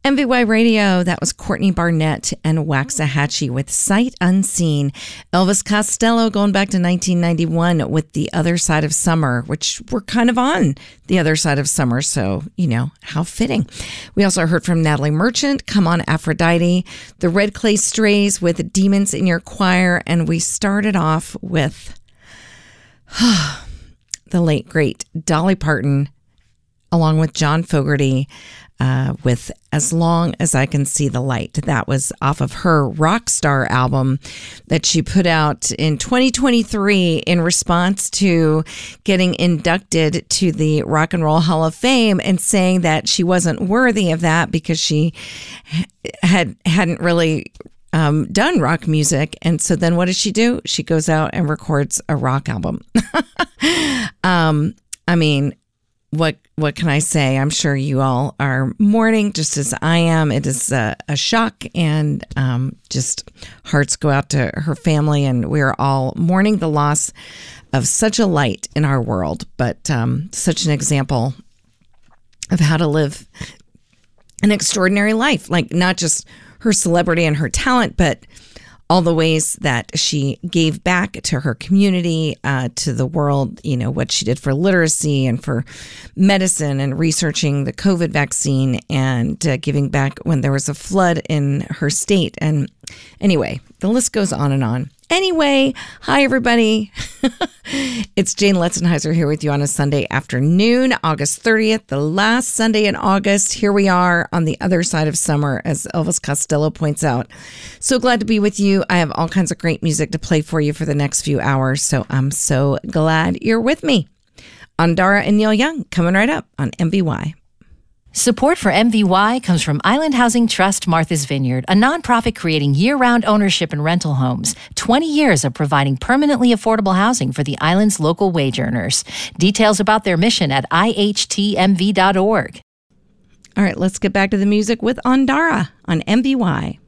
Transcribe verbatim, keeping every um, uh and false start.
M V Y Radio, that was Courtney Barnett and Waxahachie with Sight Unseen. Elvis Costello going back to nineteen ninety-one with The Other Side of Summer, which we're kind of on the other side of summer, so, you know, how fitting. We also heard from Natalie Merchant, Come On Aphrodite, the Red Clay Strays with Demons in Your Choir, and we started off with the late, great Dolly Parton, along with John Fogerty, uh, with As Long As I Can See the Light. That was off of her Rockstar album that she put out in twenty twenty-three in response to getting inducted to the Rock and Roll Hall of Fame and saying that she wasn't worthy of that because she had, hadn't really um, done rock music. And so then what does she do? She goes out and records a rock album. um, I mean, What what can I say? I'm sure you all are mourning just as I am. It is a, a shock, and um, just hearts go out to her family, and we are all mourning the loss of such a light in our world, but um, such an example of how to live an extraordinary life, like not just her celebrity and her talent, but all the ways that she gave back to her community, uh, to the world, you know, what she did for literacy and for medicine and researching the COVID vaccine and uh, giving back when there was a flood in her state. And anyway, the list goes on and on. Anyway, hi, everybody. It's Jane Letzenheiser here with you on a Sunday afternoon, August thirtieth, the last Sunday in August. Here we are on the other side of summer, as Elvis Costello points out. So glad to be with you. I have all kinds of great music to play for you for the next few hours, so I'm so glad you're with me. Andara and Neil Young coming right up on M V Y. Support for M V Y comes from Island Housing Trust Martha's Vineyard, a nonprofit creating year-round ownership and rental homes. twenty years of providing permanently affordable housing for the island's local wage earners. Details about their mission at I H T M V dot org. All right, let's get back to the music with Andara on M V Y.